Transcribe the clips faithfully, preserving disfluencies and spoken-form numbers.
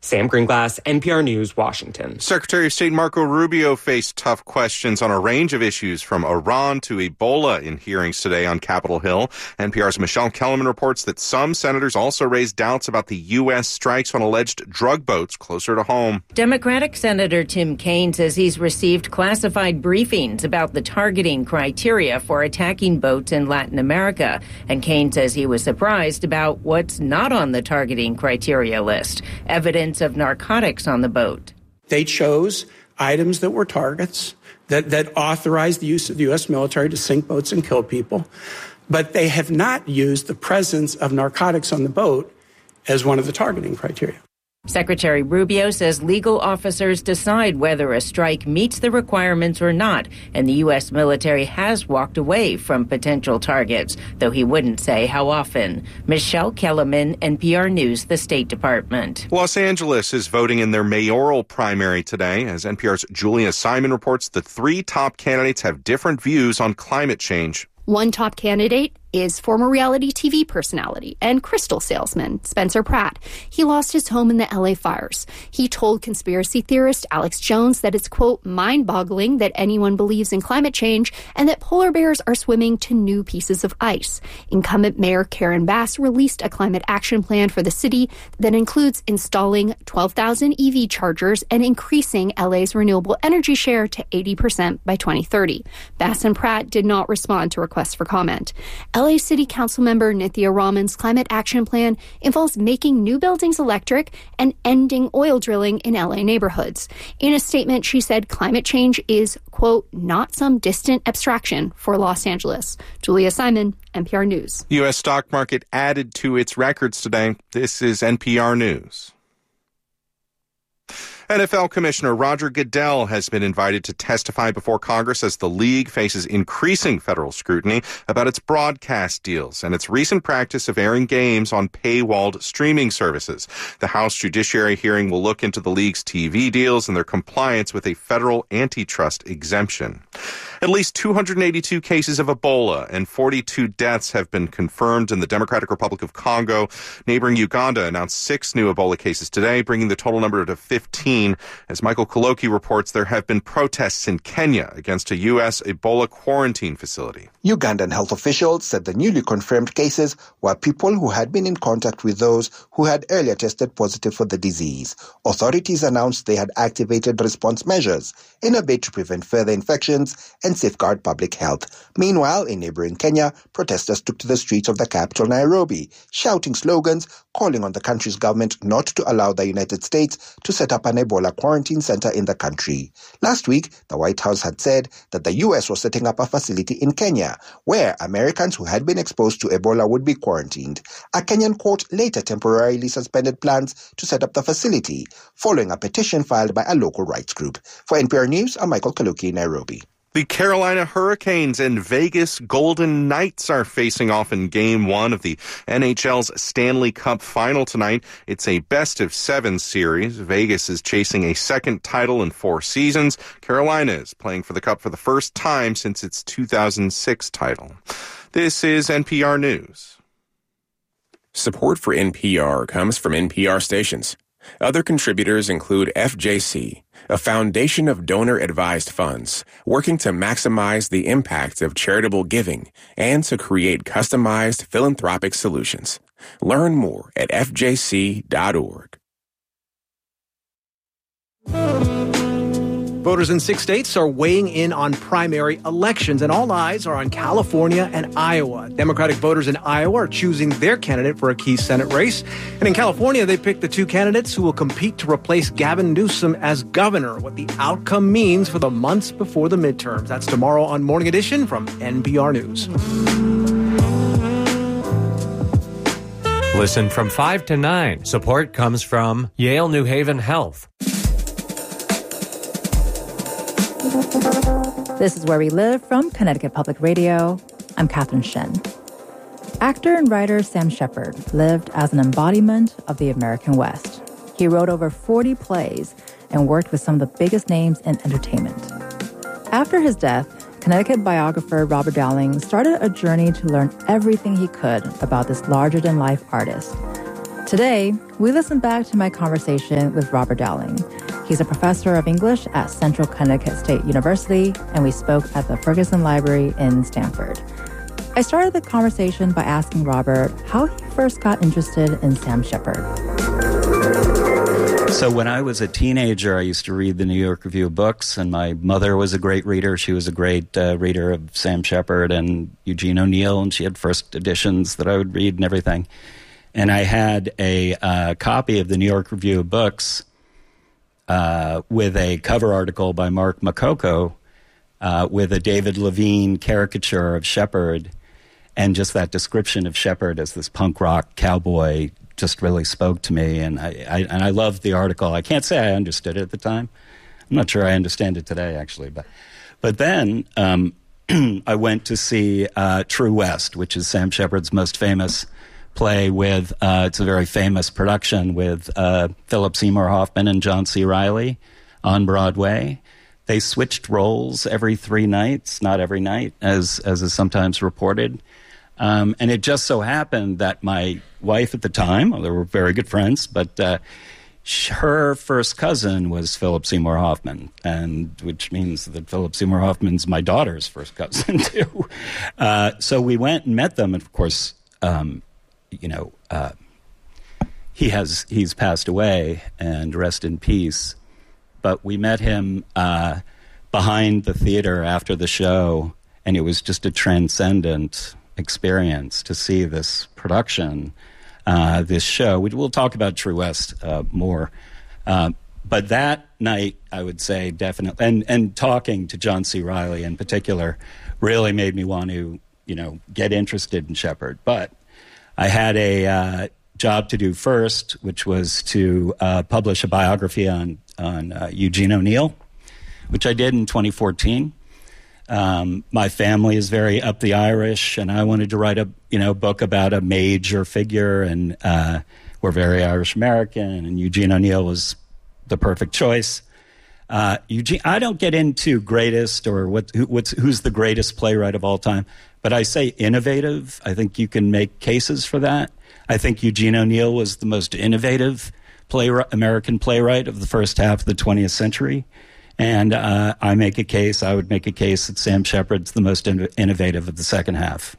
Sam Greenglass, N P R News, Washington. Secretary of State Marco Rubio faced tough questions on a range of issues from Iran to Ebola in hearings today on Capitol Hill. N P R's Michelle Kellerman reports that some senators also raised doubts about the U S strikes on alleged drug boats closer to home. Democratic Senator Tim Kaine says he's received classified briefings about the targeting criteria for attacking boats in Latin America. And Kaine says he was surprised about what's not on the targeting criteria list. Evidence of narcotics on the boat. They chose items that were targets, that, that authorized the use of the U S military to sink boats and kill people, but they have not used the presence of narcotics on the boat as one of the targeting criteria. Secretary Rubio says legal officers decide whether a strike meets the requirements or not, and the U S military has walked away from potential targets, though he wouldn't say how often. Michelle Kellerman, N P R News, the State Department. Los Angeles is voting in their mayoral primary today. As N P R's Julia Simon reports, the three top candidates have different views on climate change. One top candidate is former reality T V personality and crystal salesman Spencer Pratt. He lost his home in the L A fires. He told conspiracy theorist Alex Jones that it's, quote, mind-boggling that anyone believes in climate change and that polar bears are swimming to new pieces of ice. Incumbent Mayor Karen Bass released a climate action plan for the city that includes installing twelve thousand E V chargers and increasing L A's renewable energy share to eighty percent by twenty thirty. Bass and Pratt did not respond to requests for comment. L A City Council member Nithya Raman's climate action plan involves making new buildings electric and ending oil drilling in L A neighborhoods. In a statement, she said climate change is, quote, not some distant abstraction for Los Angeles. Julia Simon, N P R News. The U S stock market added to its records today. This is N P R News. N F L Commissioner Roger Goodell has been invited to testify before Congress as the league faces increasing federal scrutiny about its broadcast deals and its recent practice of airing games on paywalled streaming services. The House Judiciary hearing will look into the league's T V deals and their compliance with a federal antitrust exemption. At least two hundred eighty-two cases of Ebola and forty-two deaths have been confirmed in the Democratic Republic of Congo. Neighboring Uganda announced six new Ebola cases today, bringing the total number to fifteen. As Michael Koloki reports, there have been protests in Kenya against a U S Ebola quarantine facility. Ugandan health officials said the newly confirmed cases were people who had been in contact with those who had earlier tested positive for the disease. Authorities announced they had activated response measures in a bid to prevent further infections and safeguard public health. Meanwhile, in neighboring Kenya, protesters took to the streets of the capital, Nairobi, shouting slogans calling on the country's government not to allow the United States to set up an Ebola quarantine center in the country. Last week, the White House had said that the U S was setting up a facility in Kenya where Americans who had been exposed to Ebola would be quarantined. A Kenyan court later temporarily suspended plans to set up the facility following a petition filed by a local rights group. For N P R News, I'm Michael Kaluki, Nairobi. The Carolina Hurricanes and Vegas Golden Knights are facing off in Game one of the N H L's Stanley Cup Final tonight. It's a best-of-seven series. Vegas is chasing a second title in four seasons. Carolina is playing for the Cup for the first time since its two thousand six title. This is N P R News. Support for N P R comes from N P R stations. Other contributors include F J C, a foundation of donor-advised funds working to maximize the impact of charitable giving and to create customized philanthropic solutions. Learn more at f j c dot org. Voters in six states are weighing in on primary elections, and all eyes are on California and Iowa. Democratic voters in Iowa are choosing their candidate for a key Senate race. And in California, they picked the two candidates who will compete to replace Gavin Newsom as governor. What the outcome means for the months before the midterms. That's tomorrow on Morning Edition from N P R News. Listen from five to nine. Support comes from Yale New Haven Health. This is Where We Live from Connecticut Public Radio. I'm Catherine Shen. Actor and writer Sam Shepard lived as an embodiment of the American West. He wrote over forty plays and worked with some of the biggest names in entertainment. After his death, Connecticut biographer Robert Dowling started a journey to learn everything he could about this larger-than-life artist. Today, we listen back to my conversation with Robert Dowling. He's a professor of English at Central Connecticut State University, and we spoke at the Ferguson Library in Stamford. I started the conversation by asking Robert how he first got interested in Sam Shepard. So when I was a teenager, I used to read the New York Review of Books, and my mother was a great reader. She was a great uh, reader of Sam Shepard and Eugene O'Neill, and she had first editions that I would read and everything. And I had a uh, copy of the New York Review of Books uh, with a cover article by Mark Makoko uh, with a David Levine caricature of Shepard, and just that description of Shepard as this punk rock cowboy just really spoke to me, and I, I and I loved the article. I can't say I understood it at the time. I'm not sure I understand it today, actually. But but then um, I went to see uh, True West, which is Sam Shepard's most famous play with, uh, it's a very famous production with uh, Philip Seymour Hoffman and John C. Reilly on Broadway. They switched roles every three nights, not every night, as as is sometimes reported. Um, and it just so happened that my wife at the time, well, they were very good friends, but uh, sh- her first cousin was Philip Seymour Hoffman, and which means that Philip Seymour Hoffman's my daughter's first cousin, too. Uh, so we went and met them, and of course, um, you know, uh, he has he's passed away, and rest in peace. But we met him uh, behind the theater after the show, and it was just a transcendent experience to see this production, uh, this show. We, we'll talk about True West uh, more. Uh, but that night, I would say definitely, and, and talking to John C. Reilly in particular really made me want to, you know, get interested in Shepard. But I had a uh, job to do first, which was to uh, publish a biography on, on uh, Eugene O'Neill, which I did in twenty fourteen. Um, my family is very up the Irish, and I wanted to write a you know book about a major figure, and uh, we're very Irish American, and Eugene O'Neill was the perfect choice. Uh, Eugene, I don't get into greatest or what who, what's who's the greatest playwright of all time, but I say innovative. I think you can make cases for that. I think Eugene O'Neill was the most innovative playwright, American playwright of the first half of the twentieth century. And uh, I make a case, I would make a case that Sam Shepard's the most in- innovative of the second half.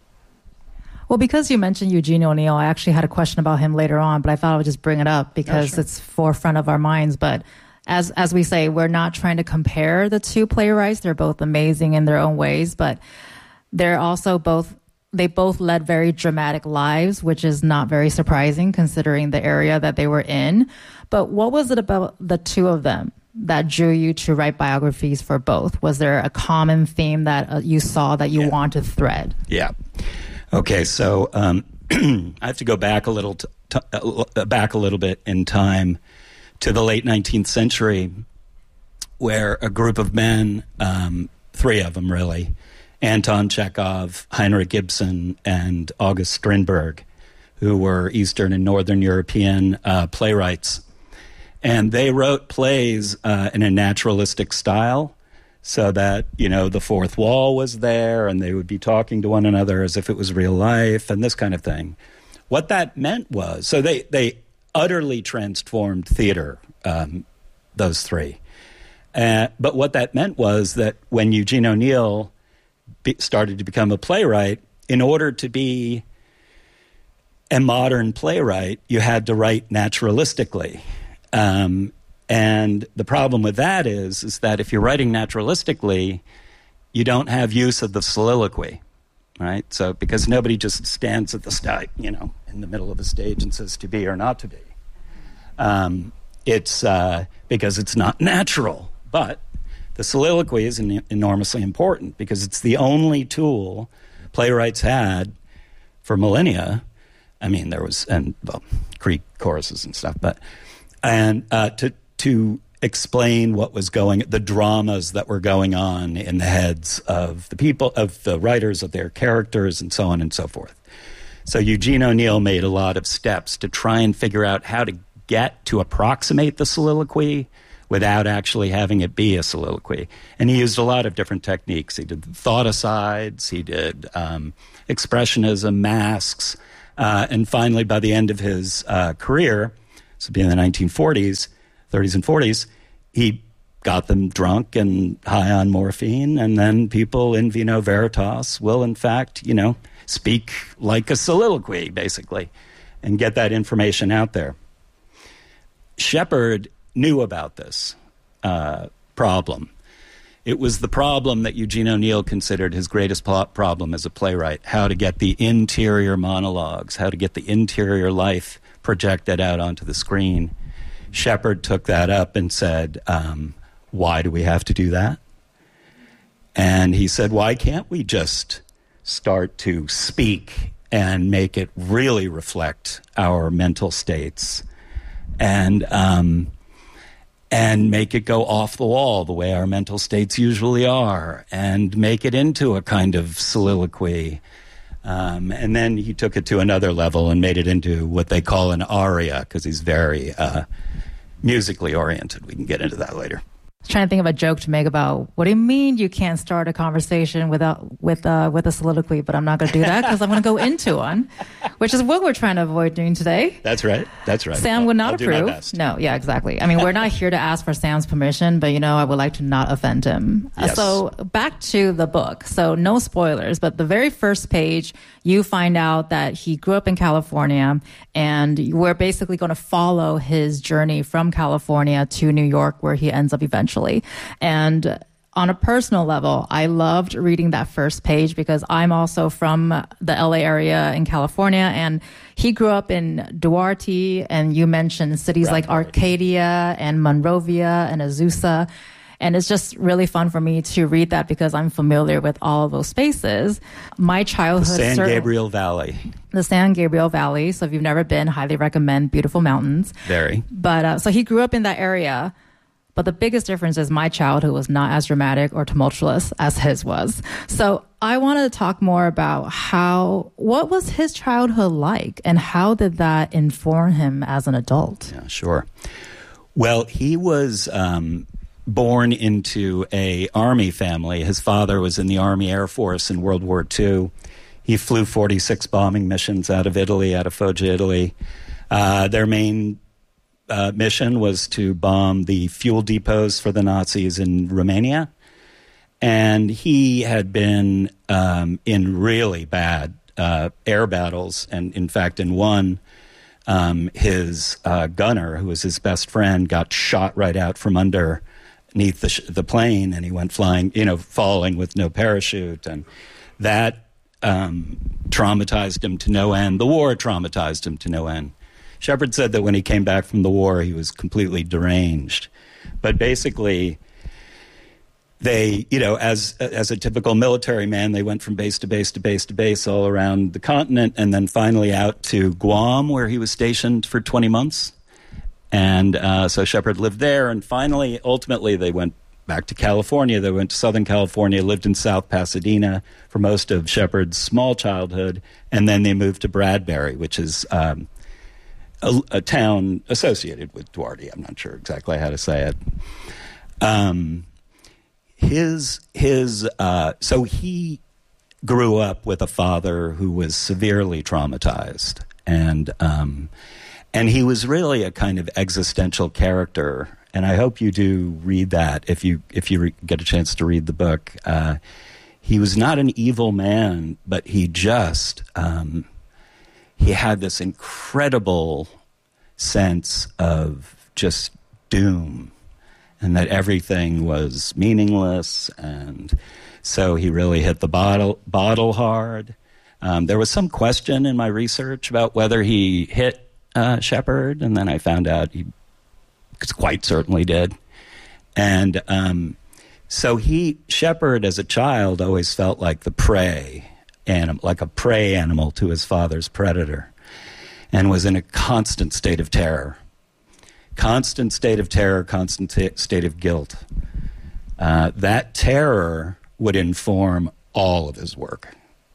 Well, because you mentioned Eugene O'Neill, I actually had a question about him later on, but I thought I would just bring it up because oh, sure. It's forefront of our minds. But as as we say, we're not trying to compare the two playwrights. They're both amazing in their own ways, but they're also both, they both led very dramatic lives, which is not very surprising considering the area that they were in. But what was it about the two of them that drew you to write biographies for both? Was there a common theme that uh, you saw that you yeah. want to thread? Yeah. Okay, so um, I have to go back a little t- t- uh, back a little bit in time to the late nineteenth century, where a group of men, um, three of them really, Anton Chekhov, Heinrich Ibsen, and August Strindberg, who were Eastern and Northern European uh, playwrights. And they wrote plays uh, in a naturalistic style so that, you know, the fourth wall was there and they would be talking to one another as if it was real life and this kind of thing. What that meant was, so they, they utterly transformed theater, um, those three. Uh, but what that meant was that when Eugene O'Neill be, started to become a playwright, in order to be a modern playwright, you had to write naturalistically. Um, and the problem with that is, is that if you're writing naturalistically, you don't have use of the soliloquy, right? So, because nobody just stands at the stage, you know, in the middle of a stage and says to be or not to be. Um, it's uh, because it's not natural. But the soliloquy is en- enormously important because it's the only tool playwrights had for millennia. I mean, there was, and well, Greek choruses and stuff, but and uh, to to explain what was going, the dramas that were going on in the heads of the people, of the writers, of their characters, and so on and so forth. So Eugene O'Neill made a lot of steps to try and figure out how to get to approximate the soliloquy without actually having it be a soliloquy. And he used a lot of different techniques. He did thought asides, he did um, expressionism, masks, Uh, and finally, by the end of his uh, career, so being in the nineteen forties, thirties and forties, he got them drunk and high on morphine, and then people in vino veritas will, in fact, you know, speak like a soliloquy, basically, and get that information out there. Shepard knew about this uh, problem. It was the problem that Eugene O'Neill considered his greatest problem as a playwright, how to get the interior monologues, how to get the interior life projected out onto the screen. Shepard took that up and said, um, why do we have to do that? And he said, why can't we just start to speak and make it really reflect our mental states and um, and make it go off the wall the way our mental states usually are and make it into a kind of soliloquy. Um, and then he took it to another level and made it into what they call an aria, because he's very uh, musically oriented. We can get into that later. I was trying to think of a joke to make about what do you mean you can't start a conversation without with uh, with a soliloquy, but I'm not going to do that because I'm going to go into one, which is what we're trying to avoid doing today. That's right. That's right. Sam would not I'll approve. Do my best. No, yeah, exactly. I mean, we're not here to ask for Sam's permission, but you know, I would like to not offend him. Yes. So back to the book. So no spoilers, but the very first page, you find out that he grew up in California, and we're basically going to follow his journey from California to New York, where he ends up eventually. And on a personal level, I loved reading that first page because I'm also from the L A area in California, and he grew up in Duarte, and you mentioned cities like Arcadia and Monrovia and Azusa. And it's just really fun for me to read that because I'm familiar with all of those spaces. My childhood... The San certain, Gabriel Valley. The San Gabriel Valley. So if you've never been, highly recommend. Beautiful mountains. Very. But uh, so he grew up in that area. But the biggest difference is my childhood was not as dramatic or tumultuous as his was. So I wanted to talk more about how, what was his childhood like and how did that inform him as an adult? Yeah, sure. Well, he was... Um, born into a Army family. His father was in the Army Air Force in World War Two. He flew forty-six bombing missions out of Italy, out of Foggia, Italy. Uh, their main uh, mission was to bomb the fuel depots for the Nazis in Romania. And he had been um, in really bad uh, air battles. And in fact, in one, um, his uh, gunner, who was his best friend, got shot right out from under beneath the, sh- the plane, and he went flying, you know, falling with no parachute. And that um, traumatized him to no end. The war traumatized him to no end. Shepard said that when he came back from the war, he was completely deranged. But basically, they, you know, as as a typical military man, they went from base to base to base to base all around the continent, and then finally out to Guam, where he was stationed for twenty months. And uh, so Shepard lived there, and finally, ultimately, they went back to California. They went to Southern California, lived in South Pasadena for most of Shepard's small childhood, and then they moved to Bradbury, which is um, a, a town associated with Duarte. I'm not sure exactly how to say it. Um, his his uh, so he grew up with a father who was severely traumatized, and um, And he was really a kind of existential character, and I hope you do read that if you if you re- get a chance to read the book. Uh, he was not an evil man, but he just um, he had this incredible sense of just doom, and that everything was meaningless, and so he really hit the bottle bottle hard. Um, there was some question in my research about whether he hit Uh, Shepard, and then I found out he quite certainly did. And um, so he, Shepard, as a child, always felt like the prey animal, like a prey animal to his father's predator, and was in a constant state of terror. Constant state of terror, constant t- state of guilt. Uh, that terror would inform all of his work.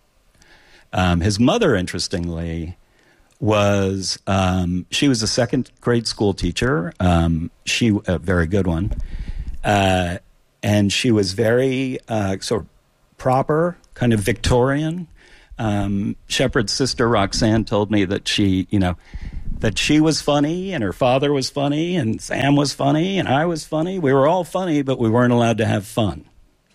Um, his mother, interestingly, was um, she was a second grade school teacher. Um, she a very good one, uh, and she was very uh, sort of proper, kind of Victorian. um, Shepard's sister Roxanne told me that she, you know, that she was funny and her father was funny and Sam was funny and I was funny. We were all funny, but we weren't allowed to have fun.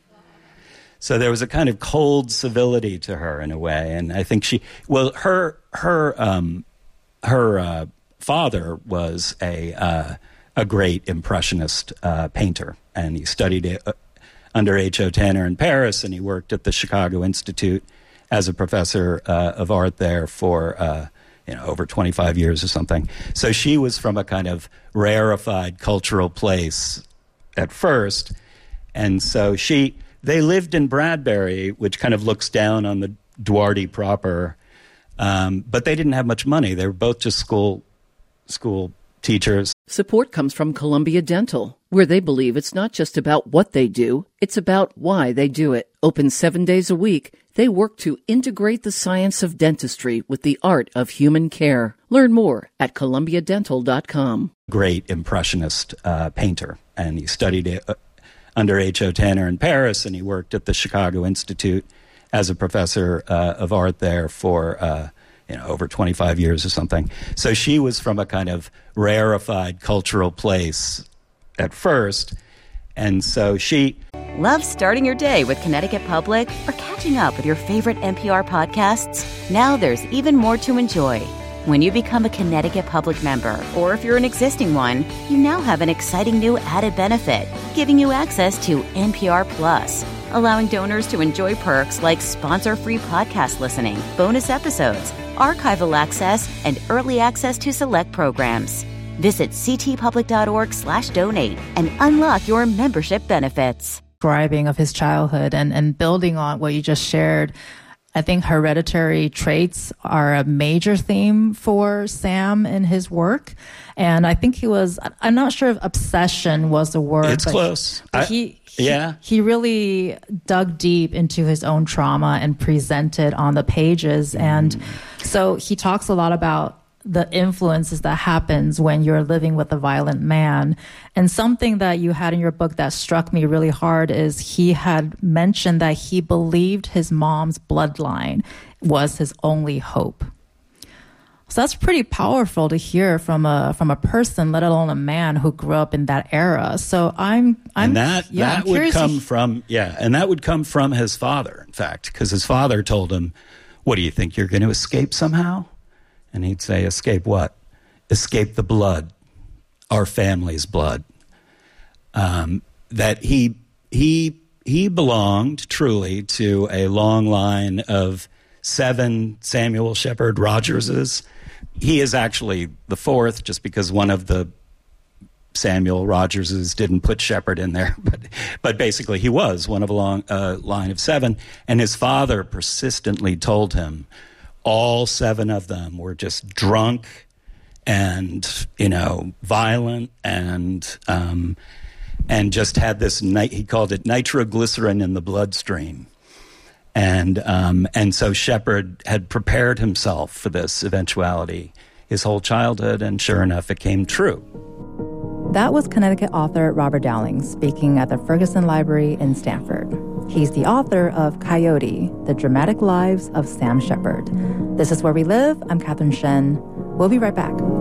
So there was a kind of cold civility to her in a way. And I think she, well, her, her, um, her uh, father was a, uh, a great Impressionist uh, painter, and he studied it uh, under H O Tanner in Paris, and he worked at the Chicago Institute as a professor uh, of art there for, uh, you know, over twenty-five years or something. So she was from a kind of rarefied cultural place at first. And so she, they lived in Bradbury, which kind of looks down on the Duarte proper. Um, but they didn't have much money. They were both just school, school teachers. Support comes from Columbia Dental, where they believe it's not just about what they do, it's about why they do it. Open seven days a week, they work to integrate the science of dentistry with the art of human care. Learn more at columbia dental dot com. Great Impressionist uh, painter, and he studied it uh, under H O Tanner in Paris, and he worked at the Chicago Institute as a professor uh, of art there for uh, you know over twenty-five years or something. So she was from a kind of rarefied cultural place at first, and so she... Love starting your day with Connecticut Public or catching up with your favorite N P R podcasts? Now there's even more to enjoy. When you become a Connecticut Public member, or if you're an existing one, you now have an exciting new added benefit, giving you access to N P R Plus, allowing donors to enjoy perks like sponsor-free podcast listening, bonus episodes, archival access, and early access to select programs. Visit ctpublic.org slash donate and unlock your membership benefits. Describing of his childhood and, and building on what you just shared, I think hereditary traits are a major theme for Sam in his work. And I think he was, I'm not sure if obsession was the word. It's but close. But I, he, he, yeah. he really dug deep into his own trauma and presented on the pages. And so he talks a lot about the influences that happens when you're living with a violent man. And something that you had in your book that struck me really hard is he had mentioned that he believed his mom's bloodline was his only hope. So that's pretty powerful to hear from a from a person, let alone a man who grew up in that era. So I'm I'm and that yeah, that I'm would come he, from yeah, and that would come from his father, in fact, because his father told him, "What do you think, you're going to escape somehow?" And he'd say, escape what? Escape the blood, our family's blood. Um, that he he he belonged truly to a long line of seven Samuel Shepard Rogerses. He is actually the fourth, just because one of the Samuel Rogerses didn't put Shepard in there. But but basically he was one of a long uh, line of seven. And his father persistently told him, all seven of them were just drunk and, you know, violent and um, and just had this, nit- he called it nitroglycerin in the bloodstream. And um, and so Shepard had prepared himself for this eventuality his whole childhood, and sure enough, it came true. That was Connecticut author Robert Dowling speaking at the Ferguson Library in Stamford. He's the author of Coyote, The Dramatic Lives of Sam Shepard. This is Where We Live. I'm Catherine Shen. We'll be right back.